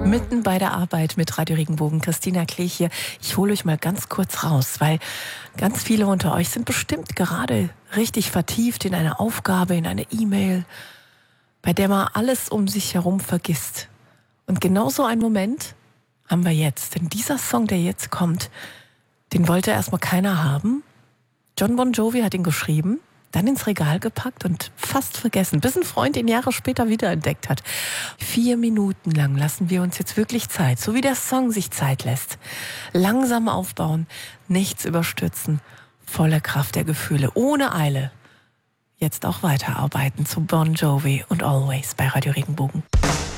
Mitten bei der Arbeit mit Radio Regenbogen, Christina Klich hier. Ich hole euch mal ganz kurz raus, weil ganz viele unter euch sind bestimmt gerade richtig vertieft in eine Aufgabe, in eine E-Mail, bei der man alles um sich herum vergisst. Und genau so einen Moment haben wir jetzt. Denn dieser Song, der jetzt kommt, den wollte erstmal keiner haben. Jon Bon Jovi hat ihn geschrieben, dann ins Regal gepackt und fast vergessen, bis ein Freund ihn Jahre später wiederentdeckt hat. 4 Minuten lang lassen wir uns jetzt wirklich Zeit, so wie der Song sich Zeit lässt. Langsam aufbauen, nichts überstürzen, volle Kraft der Gefühle, ohne Eile. Jetzt auch weiterarbeiten zu Bon Jovi und Always bei Radio Regenbogen.